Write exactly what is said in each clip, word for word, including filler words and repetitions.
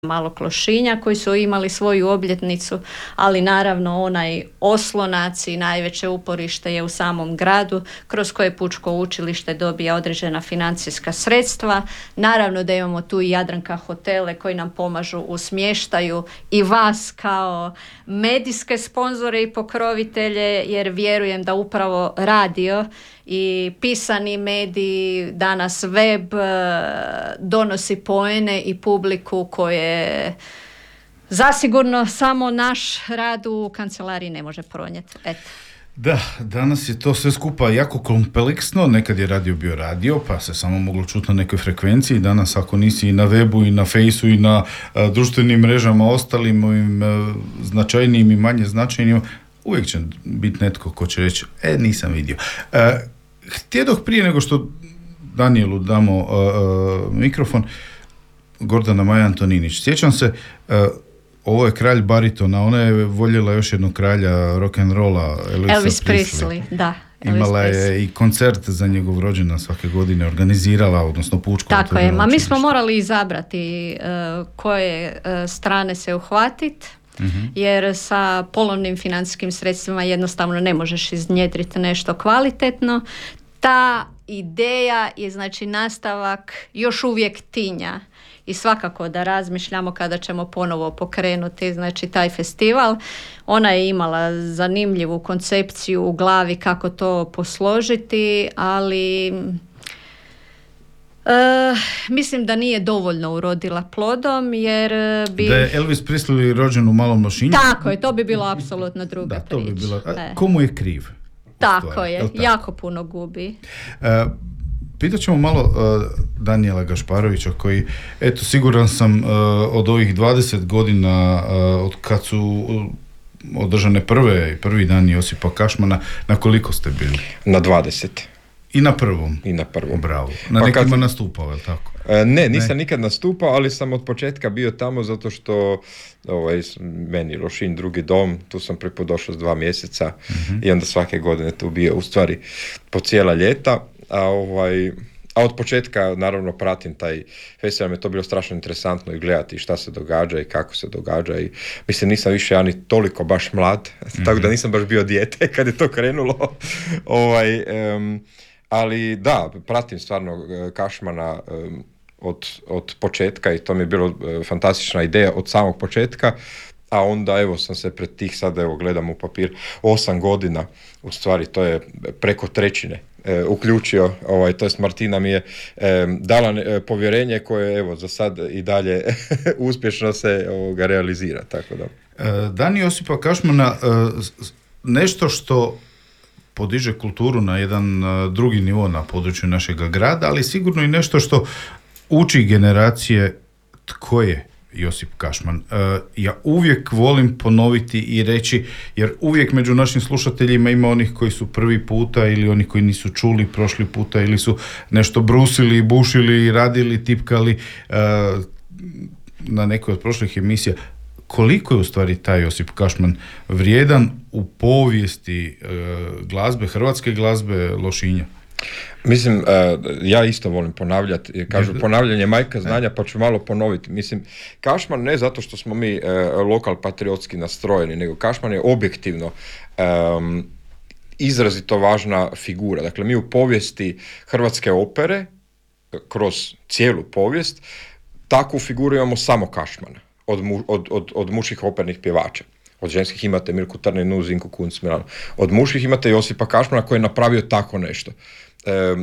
Malog Lošinja koji su imali svoju obljetnicu, ali naravno onaj oslonac i najveće uporište je u samom gradu kroz koje Pučko učilište dobija određena financijska sredstva. Naravno da imamo tu i Jadranka hotele koji nam pomažu u smještaju i vas kao medijske sponzore i pokrovitelje, jer vjerujem da upravo radio i pisani mediji, danas web donosi poene i publiku koje zasigurno samo naš rad u kancelariji ne može pronijeti. Eto. Da, danas je to sve skupa jako kompleksno, nekad je radio bio radio, pa se samo moglo čuti na nekoj frekvenciji, danas ako nisi i na webu i na fejsu i na a, društvenim mrežama, ostalim ovim a, značajnijim i manje značajnim, uvijek će biti netko ko će reći, e, nisam vidio. E, htjedoh prije nego što Danijelu damo uh, uh, mikrofon, Gordana Maja Antoninić. Sjećam se, uh, ovo je kralj baritona, ona je voljela još jednog kralja rock'n'rolla, Elvisa Elvis Presley. Presley, da. Imala je i koncert za njegov rođendan svake godine, organizirala, odnosno Pučko. Tako je, ma mi smo morali izabrati uh, koje uh, strane se uhvatiti. Mm-hmm. Jer sa polovnim financijskim sredstvima jednostavno ne možeš iznjedriti nešto kvalitetno. Ta ideja je znači nastavak još uvijek tinja i svakako da razmišljamo kada ćemo ponovo pokrenuti znači taj festival. Ona je imala zanimljivu koncepciju u glavi kako to posložiti, ali Uh, mislim da nije dovoljno urodila plodom, jer bi... Da je Elvis Presley rođen u Malom Lošinju? Tako je, to bi bilo apsolutno druga da, to priča. Bi bilo... A, komu je kriv? Tako stvari, je, je tako? jako puno gubi. Uh, pitat ćemo malo uh, Danijela Gašparovića koji, eto, siguran sam uh, od ovih dvadeset godina uh, od kad su uh, održane prve, prvi dan Josipa Kašmana, na koliko ste bili? Na dvadeset. I na prvom? I na prvom. Bravo. Na pa nekima kad... nastupao, je li tako? E, ne, nisam ne. nikad nastupao, ali sam od početka bio tamo zato što ovaj, meni Lošinj drugi dom, tu sam prvi došao s dva mjeseca mm-hmm. i onda svake godine tu bio u stvari po cijela ljeta, a ovaj... A od početka, naravno, pratim taj festival, mi je to bilo strašno interesantno i gledati šta se događa i kako se događa. I, mislim, nisam više ja ni toliko baš mlad, mm-hmm. tako da nisam baš bio dijete kad je to krenulo. ovaj, um, ali da, pratim stvarno Kašmana um, od, od početka i to mi je bilo uh, fantastična ideja od samog početka. A onda evo sam se pred tih, sad evo gledam u papir, osam godina, u stvari to je preko trećine e, uključio, ovaj, to jest Martina mi je e, dala e, povjerenje koje evo za sad i dalje uspješno se ovoga realizira, tako da. E, Dan Josipa Kašmana, e, nešto što podiže kulturu na jedan e, drugi nivo na području našega grada, ali sigurno i nešto što uči generacije tko je Josip Kašman. Uh, ja uvijek volim ponoviti i reći, jer uvijek među našim slušateljima ima onih koji su prvi puta ili oni koji nisu čuli prošli puta ili su nešto brusili, bušili, radili, tipkali uh, na nekoj od prošlih emisija. Koliko je u stvari taj Josip Kašman vrijedan u povijesti uh, glazbe, hrvatske glazbe Lošinja? Mislim, uh, ja isto volim ponavljati, kažu ponavljanje majka znanja, pa ću malo ponoviti. Mislim, Kašman ne zato što smo mi uh, lokal patriotski nastrojeni, nego Kašman je objektivno um, izrazito važna figura. Dakle, mi u povijesti hrvatske opere, kroz cijelu povijest, takvu figuru imamo samo Kašmana, od, mu, od, od, od muških opernih pjevača. Od ženskih imate Mirku Trninu, Zinku Kunc, Milano. Od muških imate Josipa Kašmana koji je napravio tako nešto. E, e,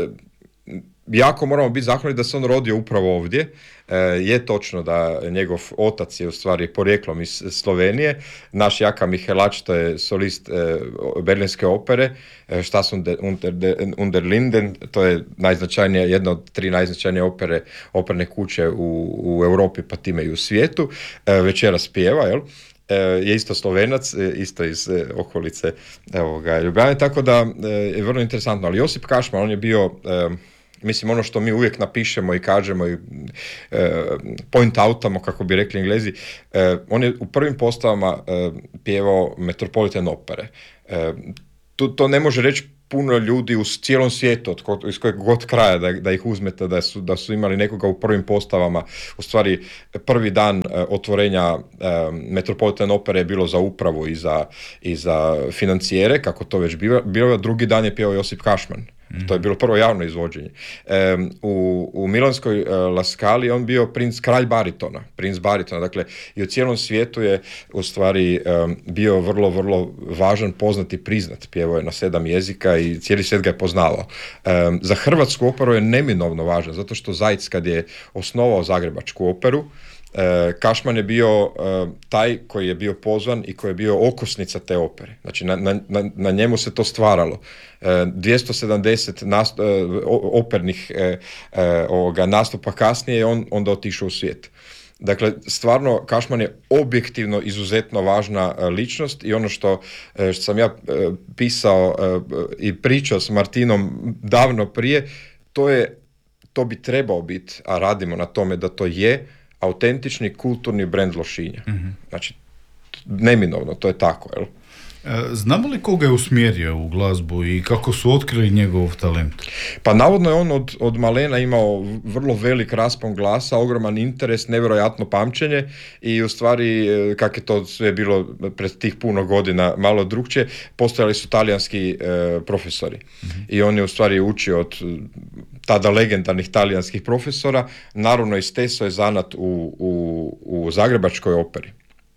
jako moramo biti zahvalni da se on rodio upravo ovdje. E, je točno da njegov otac je u stvari porijeklom iz Slovenije. Naš Jaka Mihelač, to je solist e, berlinske opere. E, Stas unter, unter Linden, to je najznačajnija, jedna od tri najznačajnije opere, operne kuće u, u Europi, pa time i u svijetu. E, večeras pjeva, jel? je isto Slovenac, isto iz okolice evoga, Ljubljane, tako da je vrlo interesantno. Ali Josip Kašman, on je bio, mislim, ono što mi uvijek napišemo i kažemo i point outamo, kako bi rekli Englezi, on je u prvim postavama pjevao Metropolitan opere. To, to ne može reći puno ljudi u cijelom svijetu, od ko, iz kojeg god kraja da, da ih uzmete, da su, da su imali nekoga u prvim postavama. U stvari, prvi dan uh, otvorenja uh, Metropolitan opere je bilo za upravu i za, i za financijere, kako to već bilo. bilo. Drugi dan je pjevao Josip Kašman. Mm-hmm. To je bilo prvo javno izvođenje. Um, u, u Milanskoj uh, La Scali on bio princ, kralj baritona, princ baritona, dakle i u cijelom svijetu je u stvari um, bio vrlo, vrlo važan, poznat i priznat. Pjevao je na sedam jezika i cijeli svijet ga je poznavao. Um, za hrvatsku operu je neminovno važan, zato što Zajc kad je osnovao Zagrebačku operu, Kašman je bio uh, taj koji je bio pozvan i koji je bio okosnica te opere. Znači na, na, na njemu se to stvaralo. Uh, dvjesto sedamdeset nast, uh, opernih uh, uh, ovoga nastupa kasnije je on onda otišao u svijet. Dakle, stvarno Kašman je objektivno izuzetno važna uh, ličnost i ono što, uh, što sam ja uh, pisao uh, i pričao s Martinom davno prije, to je, to bi trebao biti, a radimo na tome da to je, autentični kulturni brend Lošinja. Mm-hmm. Znači, neminovno, to je tako, jel? Znamo li koga je usmjerio u glazbu i kako su otkrili njegov talent? Pa navodno je on od, od malena imao vrlo velik raspon glasa, ogroman interes, nevjerojatno pamćenje i u stvari, kak je to sve bilo pred tih puno godina malo drugčije, postojali su talijanski e, profesori. Mm-hmm. I on je u stvari učio od tada legendarnih talijanskih profesora, naravno isteso je zanat u, u, u Zagrebačkoj operi.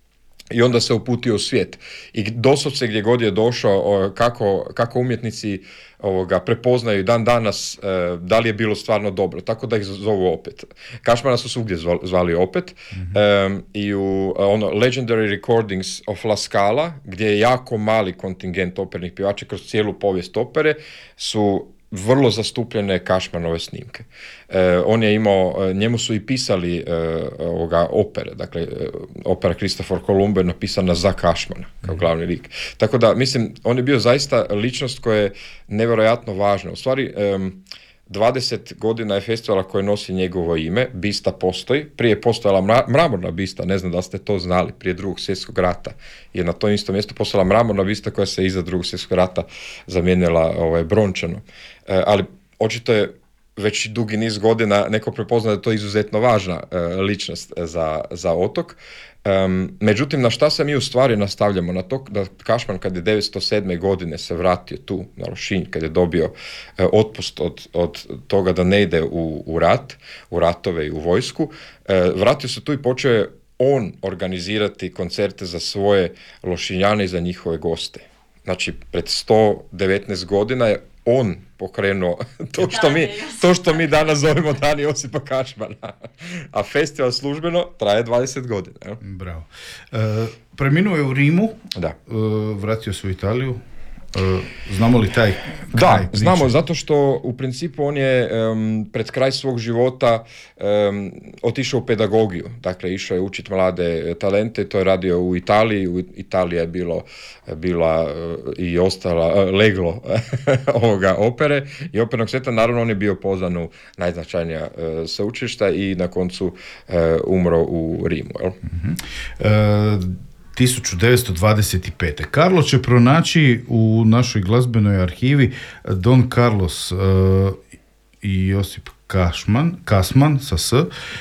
I onda se uputio u svijet. I doslovce gdje god je došao, kako, kako umjetnici ovoga, prepoznaju dan danas e, da li je bilo stvarno dobro. Tako da ih zovu opet. Kašmana su svugdje zvali opet. Mm-hmm. E, I u ono, Legendary Recordings of La Scala, gdje je jako mali kontingent opernih pjevača kroz cijelu povijest opere, su vrlo zastupljene Kašmanove snimke. E, on je imao, njemu su i pisali e, ovoga opere, dakle e, opera Kristofor Kolumbo je napisana za Kašmana kao glavni lik. Tako da, mislim, on je bio zaista ličnost koja je nevjerojatno važna. U stvari, e, dvadeset godina je festivala koje nosi njegovo ime, bista postoji, prije je postojala mra- mramorna bista, ne znam da ste to znali, prije drugog svjetskog rata je na tom istom mjestu postojala mramorna bista koja se iza drugog svjetskog rata zamijenila ovaj, brončano. E, ali očito je već dugi niz godina neko prepozna da je to izuzetno važna e, ličnost za, za otok. Um, međutim, na šta se mi u stvari nastavljamo? Na to da Kašman kad je devetsto sedme godine se vratio tu na Lošinj, kad je dobio e, otpust od, od toga da ne ide u, u rat, u ratove i u vojsku, e, vratio se tu i počeo je on organizirati koncerte za svoje Lošinjane i za njihove goste. Znači, pred sto devetnaest godina je on pokrenuo to što mi, to što mi danas zovemo Dan Josipa Kašmana. A festival službeno traje dvadeset godina. Je? Bravo. E, preminuo je u Rimu, da. E, vratio se u Italiju. E, znamo li taj kraj Da, priče? znamo, zato što u principu on je um, pred kraj svog života um, otišao u pedagogiju. Dakle, išao je učiti mlade talente, to je radio u Italiji. U Italiji je bilo, bila uh, i ostala uh, leglo ovoga opere i opernog svijeta. Naravno, on je bio pozvan u najznačajnija uh, sveučilišta i na koncu uh, umro u Rimu. Jel? Mm-hmm. E, tisuću devetsto dvadeset pete. Carlo će pronaći u našoj glazbenoj arhivi Don Carlos uh, i Josip Kašman, Kasman sa S. Uh,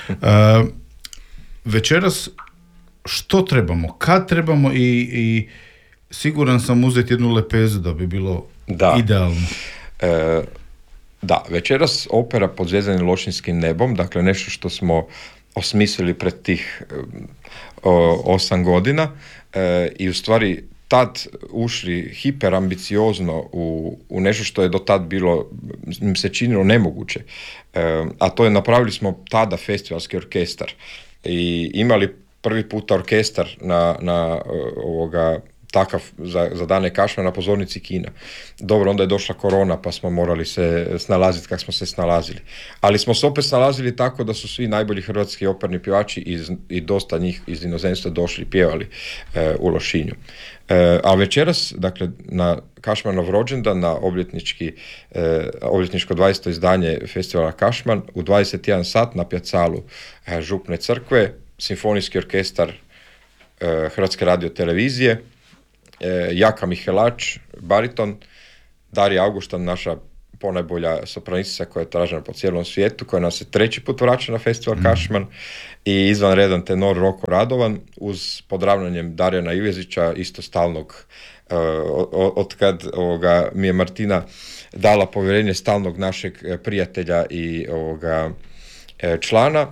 večeras što trebamo, kad trebamo i, i siguran sam uzeti jednu lepezu da bi bilo da. idealno. E, da, večeras opera Pod zvjezdanim lošinjskim nebom, dakle nešto što smo osmislili pred tih o, osam godina e, i u stvari tad ušli hiperambiciozno u, u nešto što je do tad bilo, im se činilo nemoguće. E, a to je, napravili smo tada festivalski orkestar i imali prvi puta orkestar na, na ovoga takav za, za Dane Kašmana na pozornici kina. Dobro, onda je došla korona pa smo morali se snalaziti kako smo se snalazili. Ali smo se opet snalazili tako da su svi najbolji hrvatski operni pjevači iz, i dosta njih iz inozemstva došli i pjevali e, u Lošinju. E, a večeras, dakle, na Kašmanov rođendan, na obljetnički, e, obljetničko dvadeseto izdanje festivala Kašman, u dvadeset jedan sat na pjacalu e, Župne crkve, simfonijski orkestar e, Hrvatske radio televizije, E, Jaka Mihelač, bariton, Darija Augustan, naša ponajbolja sopranistica koja je tražena po cijelom svijetu, koja nas se treći put vraća na festival mm. Kašman, i izvanredan tenor Roko Radovan, uz podravljanjem Darijana Ivezića, isto stalnog, uh, od kad ovoga, mi je Martina dala povjerenje, stalnog našeg prijatelja i ovoga, člana,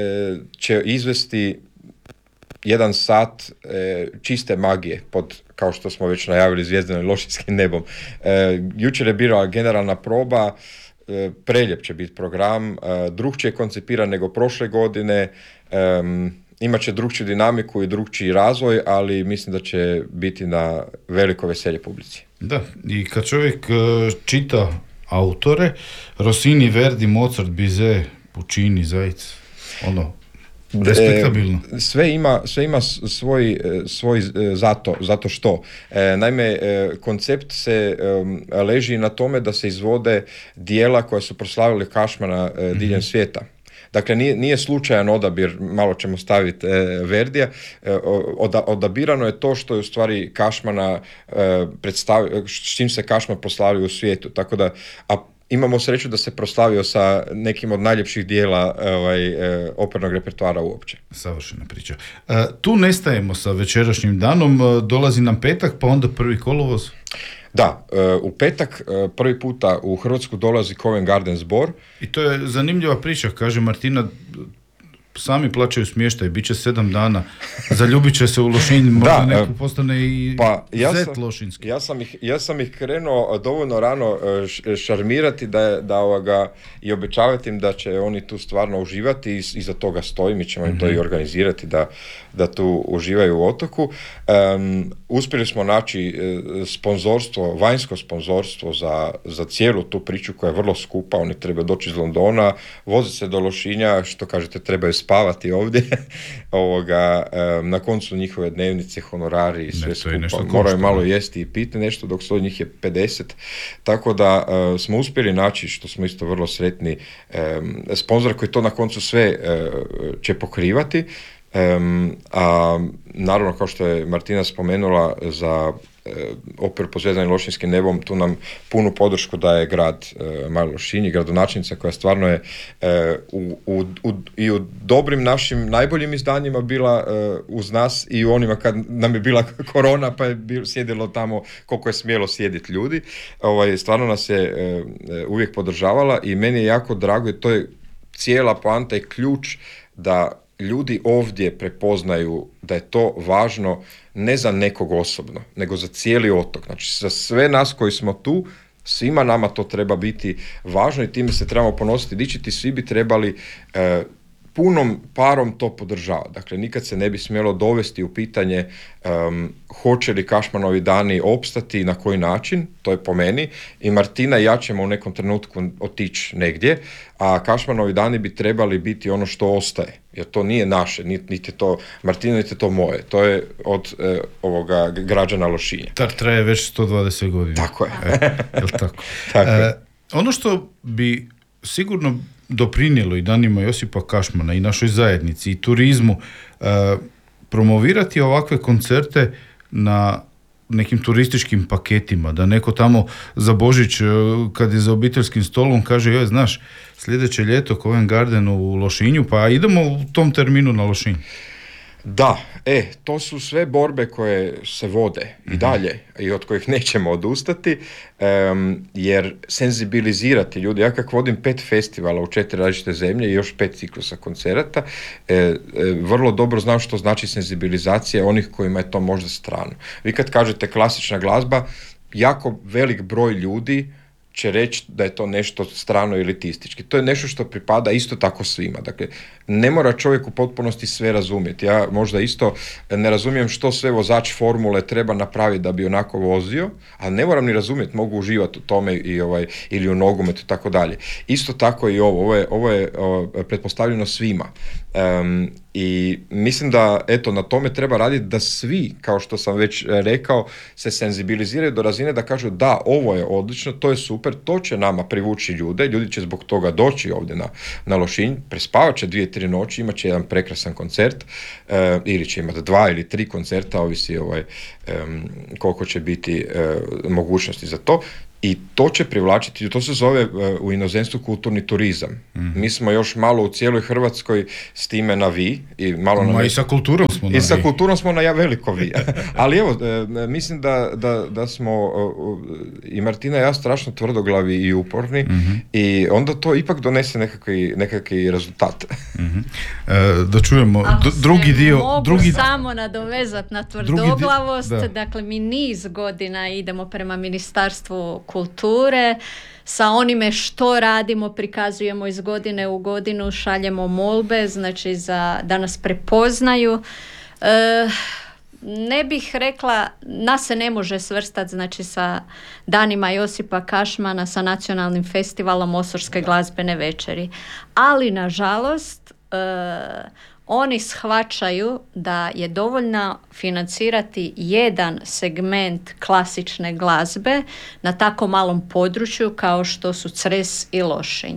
će izvesti jedan sat čiste magije pod, kao što smo već najavili, zvjezdanim lošinjskim nebom. Jučer je bila generalna proba, preljep će biti program, drukčije koncipiran nego prošle godine, imat će drukčiju dinamiku i drukčiji razvoj, ali mislim da će biti na veliko veselje publici. Da, i kad čovjek čita autore, Rossini, Verdi, Mozart, Bizet, Puccini, Zajc, ono, respektabilno. E, sve ima, sve ima svoj, svoj zato, zato što. E, naime, e, koncept se e, leži na tome da se izvode dijela koja su proslavili Kašmana e, diljem mm-hmm. svijeta. Dakle, nije, nije slučajan odabir, malo ćemo staviti e, Verdija, e, oda, odabirano je to što je u stvari Kašmana e, predstavio, s čim se Kašman proslavio u svijetu, tako da, a imamo sreću da se proslavio sa nekim od najljepših dijela ovaj, e, opernog repertoara uopće. Savršena priča. E, tu nestajemo sa večerašnjim danom, e, dolazi nam petak, pa onda prvi kolovoz. Da, u petak prvi puta u Hrvatsku dolazi Covent Garden zbor. I to je zanimljiva priča, kaže Martina, sami plaćaju smještaj, bit će sedam dana, zaljubit će se u Lošinj, možda neko postane i pa, ja zet sam, lošinjski. Ja sam, ih, ja sam ih krenuo dovoljno rano šarmirati da, da ovoga, i obećavati im da će oni tu stvarno uživati i iza toga stoji, mi ćemo im mm-hmm. to i organizirati da, da tu uživaju u otoku. Um, uspjeli smo naći sponzorstvo, vanjsko sponzorstvo za, za cijelu tu priču koja je vrlo skupa, oni trebaju doći iz Londona, voziti se do Lošinja, što kažete, trebaju spavati ovdje, ovoga, um, na koncu njihove dnevnice, honorari i sve ne, skupa, moraju malo jesti i piti nešto, dok svoj njih je pedeset, tako da uh, smo uspjeli naći, što smo isto vrlo sretni, um, sponzor koji to na koncu sve uh, će pokrivati. Um, a naravno, kao što je Martina spomenula, za e, operu pod zvjezdanim lošinjskim nebom tu nam punu podršku daje grad e, Mali Lošinj i gradonačelnica koja stvarno je e, u, u, u, i u dobrim našim najboljim izdanjima bila e, uz nas i u onima kad nam je bila korona pa je bil, sjedilo tamo koliko je smjelo sjediti ljudi. Ovaj, stvarno nas je e, uvijek podržavala i meni je jako drago i to je cijela poanta i ključ da ljudi ovdje prepoznaju da je to važno ne za nekog osobno, nego za cijeli otok. Znači, za sve nas koji smo tu, svima nama to treba biti važno i time se trebamo ponositi, dičiti, svi bi trebali e, punom parom to podržavati. Dakle, nikad se ne bi smjelo dovesti u pitanje um, hoće li Kašmanovi dani opstati i na koji način, to je po meni, i Martina i ja ćemo u nekom trenutku otići negdje, a Kašmanovi dani bi trebali biti ono što ostaje, jer to nije naše, niti, niti to Martina, niti to moje, to je od e, ovoga građana Lošinja. Tar traje već sto dvadeset godina. Tako je. E, jel tako? Tako je. E, ono što bi sigurno doprinijelo i danima Josipa Kašmana i našoj zajednici i turizmu e, promovirati ovakve koncerte na nekim turističkim paketima, da neko tamo za Božić kad je za obiteljskim stolom kaže joj, znaš, sljedeće ljeto Covent Garden u Lošinju, pa idemo u tom terminu na Lošinj. Da, e, to su sve borbe koje se vode mm-hmm. i dalje i od kojih nećemo odustati, um, jer senzibilizirati ljudi, ja kako vodim pet festivala u četiri različite zemlje i još pet ciklusa koncerata, e, e, vrlo dobro znam što znači senzibilizacija onih kojima je to možda strano. Vi kad kažete klasična glazba, jako velik broj ljudi će reći da je to nešto strano i elitistički. To je nešto što pripada isto tako svima. Dakle, ne mora čovjek u potpunosti sve razumjeti. Ja možda isto ne razumijem što sve vozač formule treba napraviti da bi onako vozio, ali ne moram ni razumjeti, mogu uživati u tome i ovaj, ili u nogometu i tako dalje. Isto tako i ovo. Ovo je, ovo je o, pretpostavljeno svima. Um, I mislim da eto na tome treba raditi da svi, kao što sam već rekao, se senzibiliziraju do razine da kažu da, ovo je odlično, to je super, to će nama privući ljude, ljudi će zbog toga doći ovdje na, na Lošinj, prespavat će dvije, tri noći, imat će jedan prekrasan koncert, uh, ili će imati dva ili tri koncerta, ovisi ovaj, um, koliko će biti uh, mogućnosti za to. I to će privlačiti, to se zove uh, u inozemstvu kulturni turizam. Mm-hmm. Mi smo još malo u cijeloj Hrvatskoj s time na vi. I, malo Ma na i sa kulturom smo na I vi. sa kulturom smo na ja veliko vi. Ali evo, uh, mislim da, da, da smo uh, i Martina i ja strašno tvrdoglavi i uporni mm-hmm. i onda to ipak donese nekakvi, nekakvi rezultat. Mm-hmm. Uh, da čujemo Ako d- drugi dio. mogu drugi... samo nadovezati na tvrdoglavost, di... dakle mi niz godina idemo prema Ministarstvu kulture, sa onime što radimo, prikazujemo iz godine u godinu, šaljemo molbe, znači za, da nas prepoznaju. E, ne bih rekla, nas se ne može svrstati znači sa danima Josipa Kašmana, sa nacionalnim festivalom Osorske glazbene večeri. Ali, nažalost, e, oni shvaćaju da je dovoljno financirati jedan segment klasične glazbe na tako malom području kao što su Cres i Lošinj.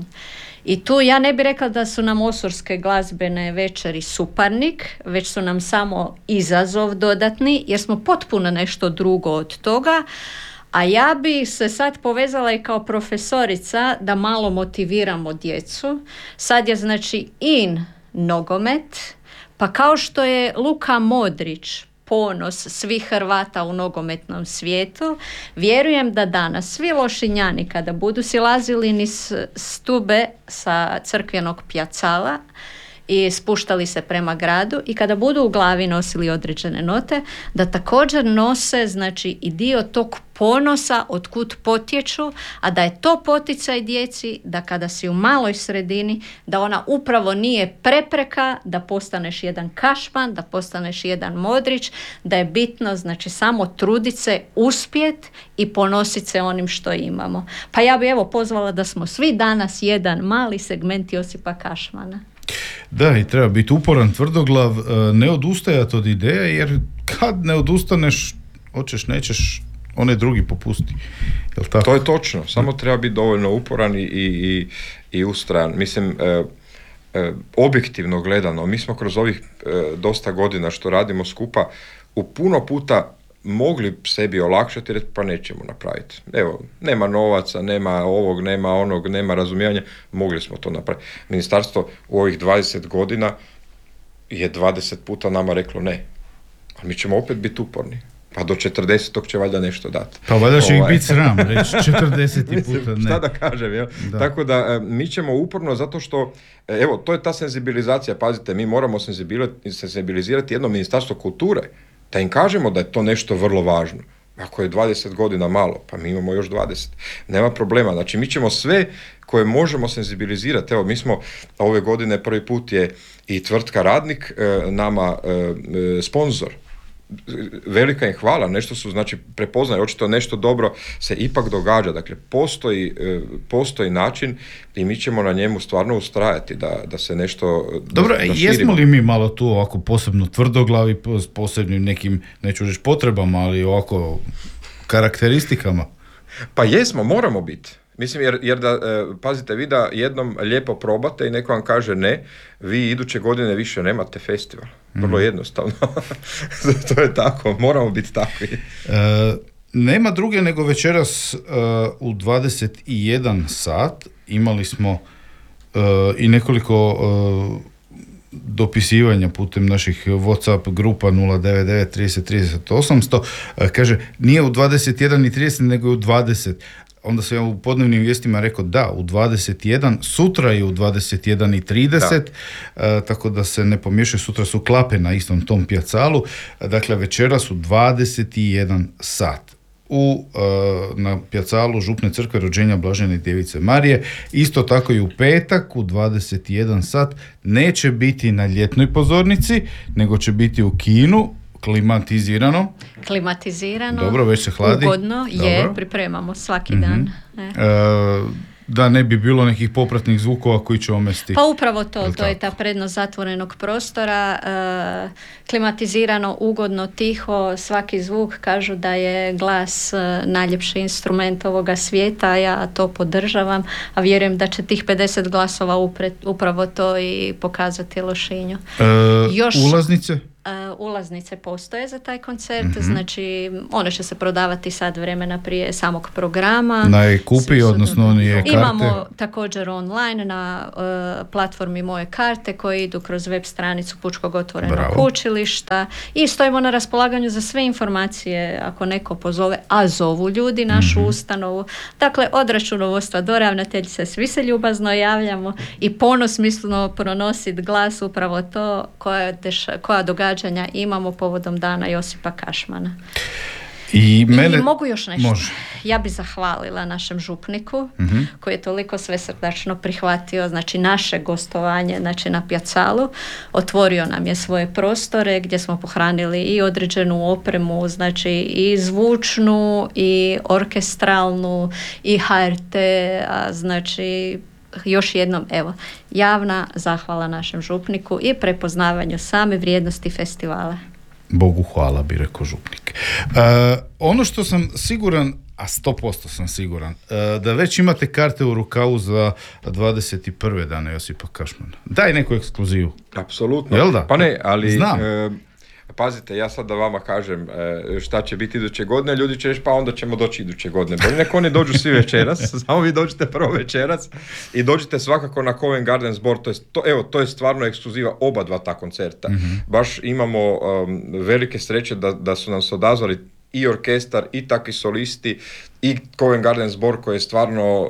I tu ja ne bih rekla da su nam Osorske glazbene večeri suparnik, već su nam samo izazov dodatni, jer smo potpuno nešto drugo od toga. A ja bi se sad povezala i kao profesorica da malo motiviramo djecu. Sad je znači in nogomet, pa kao što je Luka Modrić ponos svih Hrvata u nogometnom svijetu, vjerujem da danas svi Lošinjani kada budu silazili niz stube sa crkvenog pjacala i spuštali se prema gradu i kada budu u glavi nosili određene note, da također nose znači i dio tog ponosa od kud potječu, a da je to poticaj djeci da kada si u maloj sredini, da ona upravo nije prepreka da postaneš jedan Kašman, da postaneš jedan Modrić, da je bitno znači samo trudit se, uspjet i ponosit se onim što imamo. Pa ja bi evo pozvala da smo svi danas jedan mali segment Josipa Kašmana. Da, i treba biti uporan, tvrdoglav, ne odustajati od ideje, jer kad ne odustaneš, hoćeš, nećeš, one drugi popusti. Jel tako? To je točno, samo treba biti dovoljno uporan i, i, i ustrajan. Mislim, e, e, objektivno gledano, mi smo kroz ovih e, dosta godina što radimo skupa, u puno puta mogli sebi olakšati, reći pa nećemo napraviti. Evo, nema novaca, nema ovog, nema onog, nema razumijevanja, mogli smo to napraviti. Ministarstvo u ovih dvadeset godina je dvadeset puta nama reklo ne, ali mi ćemo opet biti uporni. Pa do četrdesetog će valjda nešto dati. Pa valjda će ih ovaj. biti sram, reći četrdeset puta ne. Šta da kažem, jel? Da. Tako da mi ćemo uporno zato što, evo, to je ta senzibilizacija, pazite, mi moramo senzibilizirati jedno ministarstvo kulture, da im kažemo da je to nešto vrlo važno. Ako je dvadeset godina malo, pa mi imamo još dvadeset. Nema problema. Znači, mi ćemo sve koje možemo senzibilizirati. Evo, mi smo ove godine prvi put je i tvrtka Radnik e, nama e, sponzor. Velika im hvala, nešto su znači prepoznali, očito nešto dobro se ipak događa, dakle postoji, postoji način i mi ćemo na njemu stvarno ustrajati da, da se nešto dobro, da, da jesmo li mi malo tu ovako posebno tvrdoglavi, s posebnim nekim, neću reći potrebama, ali ovako karakteristikama? Pa jesmo, moramo biti. Mislim, jer, jer da, e, pazite, vi da jednom lijepo probate i neko vam kaže ne, vi iduće godine više nemate festival. Vrlo mm. jednostavno. To je tako, moramo biti takvi. E, nema druge nego večeras e, u dvadeset jedan sat imali smo e, i nekoliko e, dopisivanja putem naših WhatsApp grupa nula devet devet trideset trideset osamsto. E, kaže, nije u dvadeset jedan i trideset nego u dvadeset. Onda sam ja u podnevnim vijestima rekao da, u dvadeset jedan, sutra je u dvadeset jedan i trideset, e, tako da se ne pomiješaju, sutra su klape na istom tom pjacalu, dakle večeras u dvadeset jedan sat. U, e, na pjacalu Župne crkve rođenja Blažene Djevice Marije, isto tako i u petak u dvadeset jedan sat, neće biti na ljetnoj pozornici, nego će biti u kinu, klimatizirano. Klimatizirano. Dobro, već se hladi. Ugodno, je, dobro. Pripremamo svaki Mm-hmm. dan. E. E, da ne bi bilo nekih popratnih zvukova koji će omesti. Pa upravo to, to tako? Je ta prednost zatvorenog prostora, e, klimatizirano, ugodno, tiho, svaki zvuk, kažu da je glas e, najljepši instrument ovoga svijeta, ja to podržavam, a vjerujem da će tih pedeset glasova upre, upravo to i pokazati Lošinju. E, Još, ulaznice? Uh, ulaznice postoje za taj koncert, mm-hmm. znači one će se prodavati sad vremena prije samog programa. Na e-kupi, odnosno on je karte. Imamo također online na uh, platformi Moje karte koje idu kroz web stranicu Pučkog otvorenog Bravo. učilišta i stojimo na raspolaganju za sve informacije ako neko pozove, a zovu ljudi našu mm-hmm. ustanovu. Dakle, od računovodstva do ravnateljice svi se ljubazno javljamo i ponos mislimo pronositi glas upravo to koja, deša, koja događanja imamo povodom dana Josipa Kašmana. I, mene... I mogu još nešto. Može. Ja bi zahvalila našem župniku mm-hmm. koji je toliko svesrdačno prihvatio znači naše gostovanje znači na Pjacalu. Otvorio nam je svoje prostore gdje smo pohranili i određenu opremu, znači i zvučnu i orkestralnu i H R T, a znači još jednom, evo, javna zahvala našem župniku i prepoznavanju same vrijednosti festivala. Bogu hvala, bi rekao župnik. E, ono što sam siguran, a sto posto sam siguran, e, da već imate karte u rukavu za dvadeset prve dane Josipa Kašmana. Daj neku ekskluzivu. Apsolutno. Jel da? Pa ne, ali... Znam. E, pazite, ja sad da vama kažem e, šta će biti iduće godine, ljudi će reći pa onda ćemo doći iduće godine. Bolje nek oni dođu svi večeras, samo vi dođete prvo večeras i dođite svakako na Covent Garden zbor, to je, to, evo, to je stvarno ekskluziva oba dva ta koncerta. Mm-hmm. Baš imamo um, velike sreće da, da su nam se odazvali i orkestar, i takvi solisti, i Covent Garden zbor koji je stvarno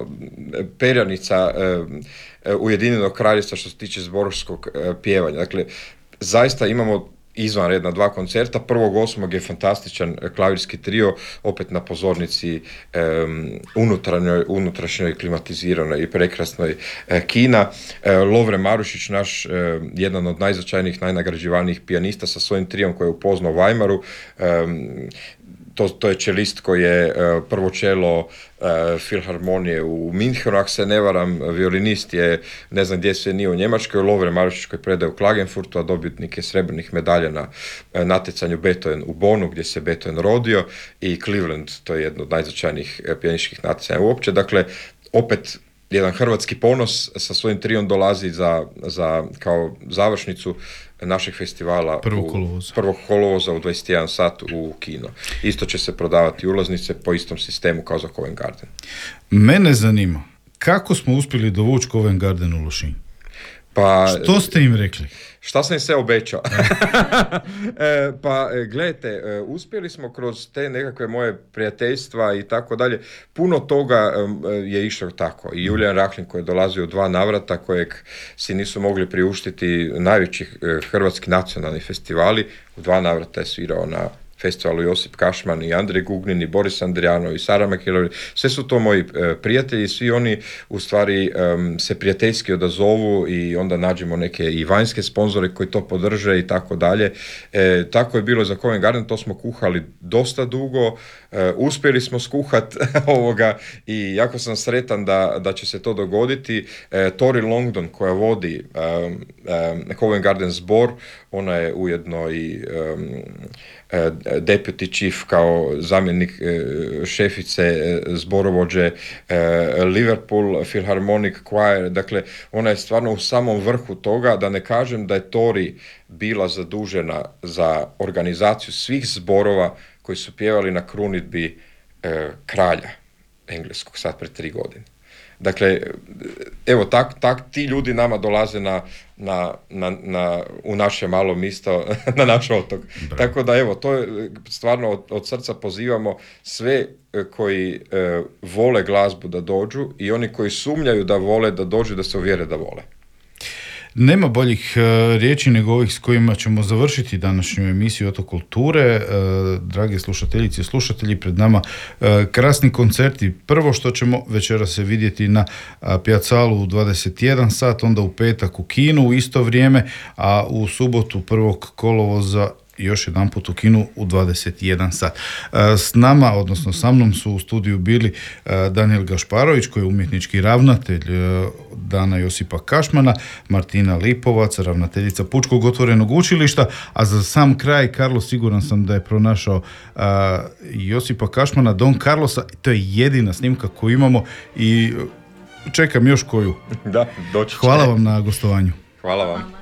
perjanica um, Ujedinjenog kraljevstva što se tiče zborskog uh, pjevanja. Dakle, zaista imamo izvanredna dva koncerta. prvog osmog je fantastičan klavirski trio, opet na pozornici um, unutarnjoj, unutrašnjoj klimatiziranoj i prekrasnoj uh, kina. Uh, Lovre Marušić, naš uh, jedan od najznačajnijih, najnagrađivanijih pijanista sa svojim triom koji je upoznao u Weimaru. Um, To, to je čelist koji je uh, prvo čelo uh, filharmonije u Minhenu, ako se ne varam, violinist je, ne znam gdje sve nije u Njemačkoj, Lovre Marušić koji predaje u Klagenfurtu, a dobitnik je srebrnih medalja na uh, natjecanju Beethoven u Bonu, gdje se Beethoven rodio, i Cleveland, to je jedno od najznačajnijih uh, pijanističkih natjecanja uopće. Dakle, opet jedan hrvatski ponos sa svojim triom dolazi za, za kao završnicu našeg festivala prvog kolovoza u dvadeset jedan sat u kino. Isto će se prodavati ulaznice po istom sistemu kao za Covent Garden. Mene zanima, kako smo uspjeli dovući Covent Garden u Lošinj? Pa, što ste im rekli? Šta sam im sve obećao? e, pa, gledajte, uspjeli smo kroz te nekakve moje prijateljstva i tako dalje. Puno toga um, je išlo tako. I Julijan Rahlin koji je dolazio u dva navrata, kojeg si nisu mogli priuštiti najveći hrvatski nacionalni festivali. U dva navrata je svirao na festivalu Josip Kašman i Andrej Gugnin i Boris Andrijano i Sara Mihajlović. Sve su to moji e, prijatelji, svi oni u stvari e, se prijateljski odazovu i onda nađemo neke i vanjske sponzore koji to podrže i tako dalje. E, tako je bilo za Covent Garden, to smo kuhali dosta dugo, e, uspjeli smo skuhat ovoga i jako sam sretan da, da će se to dogoditi. E, Tori Longdon koja vodi e, e, Covent Garden zbor, ona je ujedno i um, deputy chief kao zamjenik uh, šefice uh, zborovođe uh, Liverpool Philharmonic Choir, dakle ona je stvarno u samom vrhu toga, da ne kažem da je Tori bila zadužena za organizaciju svih zborova koji su pjevali na krunidbi uh, kralja engleskog sad pred tri godine. Dakle, evo, tak, tak, ti ljudi nama dolaze na, na, na, na, u naše malo misto, na naš otok. Bravo. Tako da, evo, to je stvarno od, od srca pozivamo sve koji e, vole glazbu da dođu i oni koji sumnjaju da vole da dođu, da se uvjere da vole. Nema boljih uh, riječi nego ovih s kojima ćemo završiti današnju emisiju Otok kulture. Uh, drage slušateljice i slušatelji, pred nama uh, krasni koncerti. Prvo što ćemo večeras se vidjeti na uh, Pjacalu u dvadeset jedan sat, onda u petak u kinu u isto vrijeme, a u subotu prvog kolovoza još jedan put u kinu u dvadeset jedan sat. S nama, odnosno sa mnom su u studiju bili Danijel Gašparović, koji je umjetnički ravnatelj Dana Josipa Kašmana, Martina Lipovac, ravnateljica Pučkog otvorenog učilišta, a za sam kraj, Carlos, siguran sam da je pronašao Josipa Kašmana, Don Carlosa, to je jedina snimka koju imamo i čekam još koju. Da, doći će. Hvala vam na gostovanju. Hvala vam.